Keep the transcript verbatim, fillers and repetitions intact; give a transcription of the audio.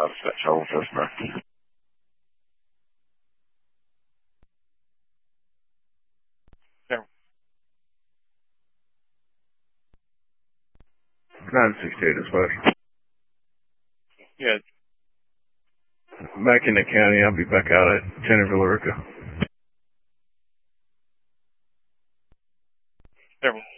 I've got trouble with this now. nine sixty-eight dispatch. Yeah. Back in the county, I'll be back out at Jennifer Lurica. Several.